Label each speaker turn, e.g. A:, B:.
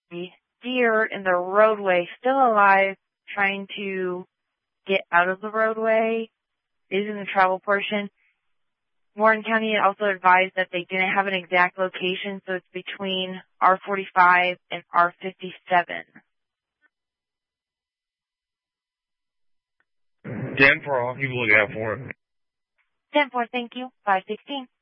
A: a deer in the roadway, still alive, trying to get out of the roadway, is in the travel portion. Warren County also advised that they didn't have an exact location, so it's between R45 and R57.
B: 10-4, I'll keep a lookout for it.
A: 10-4, thank you. 516.